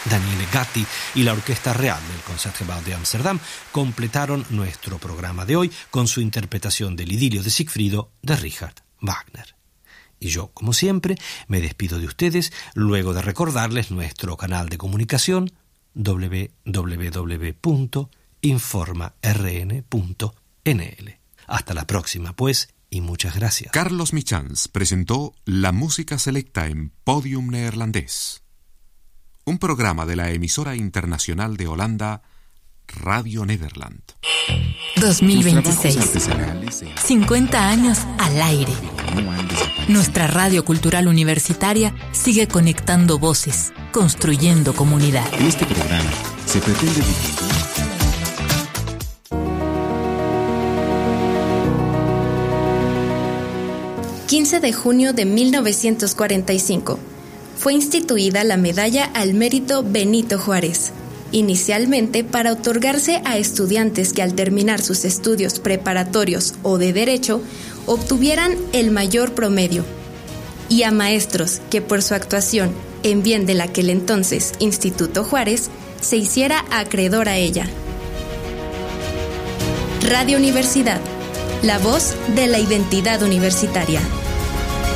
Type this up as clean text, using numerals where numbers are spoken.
Daniele Gatti y la Orquesta Real del Concertgebouw de Ámsterdam completaron nuestro programa de hoy con su interpretación del Idilio de Sigfrido de Richard Wagner. Y yo, como siempre, me despido de ustedes luego de recordarles nuestro canal de comunicación www.informarn.nl. Hasta la próxima, pues, y muchas gracias. Carlos Michans presentó la música selecta en Podium Neerlandés, un programa de la emisora internacional de Holanda, Radio Nederland. 2026. 50 años al aire. Nuestra radio cultural universitaria sigue conectando voces, construyendo comunidad. En este programa se pretende difundir 15 de junio de 1945. Fue instituida la Medalla al Mérito Benito Juárez, inicialmente para otorgarse a estudiantes que al terminar sus estudios preparatorios o de derecho obtuvieran el mayor promedio, y a maestros que por su actuación en bien del aquel entonces Instituto Juárez se hiciera acreedor a ella. Radio Universidad, la voz de la identidad universitaria.